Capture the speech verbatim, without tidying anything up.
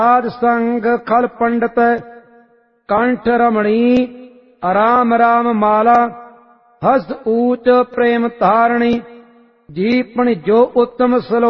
साध संग खल पंडित कंठ रमणी राम राम माला हस ऊच प्रेम तारणी जीपन जो उत्तम सलो